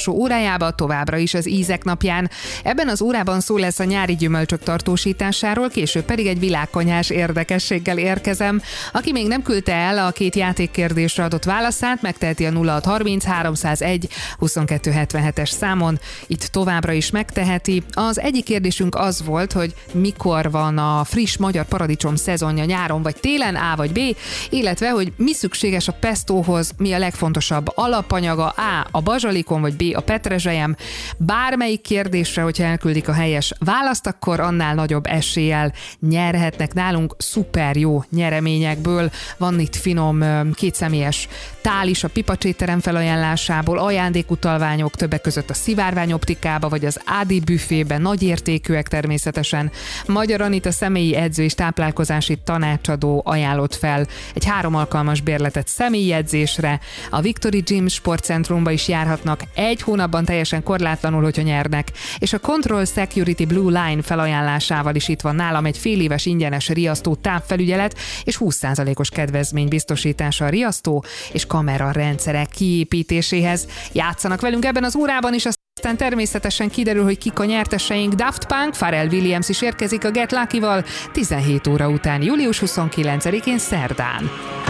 utolsó órájába, továbbra is az ízek napján. Ebben az órában szó lesz a nyári gyümölcsök tartósításáról, később pedig egy világkonyhás érdekességgel érkezem. Aki még nem küldte el a 2 játékkérdésre adott válaszát, megteheti a 0630 301 22 77-es számon. Itt továbbra is megteheti. Az egyik kérdésünk az volt, hogy mikor van a friss magyar paradicsom szezonja, nyáron vagy télen, A vagy B, illetve hogy mi szükséges a pestóhoz, mi a legfontosabb alapanyaga, A a bazsalikon vagy B a petrezselyem. Bármelyik kérdésre, hogyha elküldik a helyes választ, akkor annál nagyobb eséllyel nyerhetnek nálunk szuper jó nyereményekből. Van itt finom 2 személyes tál is a Pipacséterem felajánlásából, ajándékutalványok többek között a Szivárvány optikába vagy az Ádi büfébe, nagyértékűek természetesen. Magyar Anita személyi edző és táplálkozási tanácsadó ajánlott fel egy 3 alkalmas bérletet személyi edzésre. A Victory Gym sportcentrumba is járhatnak 1 hónapban teljesen korlátlanul, hogyha nyernek. És a Control Security Blue Line felajánlásával is itt van nálam egy fél éves ingyenes riasztó távfelügyelet és 20%-os kedvezmény biztosítása a riasztó és kamerarendszerek kiépítéséhez. Játszanak velünk ebben az órában is, aztán természetesen kiderül, hogy kik a nyerteseink. Daft Punk, Pharrell Williams is érkezik a Get Lucky-val 17 óra után, július 29-én szerdán.